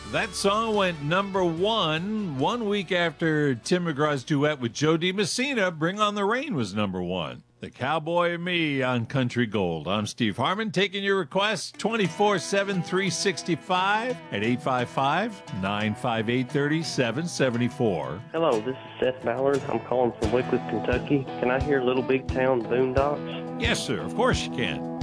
That song went number 1 week after Tim McGraw's duet with Joe DiMessina, Bring on the Rain, was number 1. The Cowboy and Me on Country Gold. I'm Steve Harmon, taking your requests 24/7, 365 at 855-958-3774. Hello, this is Seth Ballard. I'm calling from Wickliffe, Kentucky. Can I hear Little Big Town Boondocks? Yes, sir. Of course you can.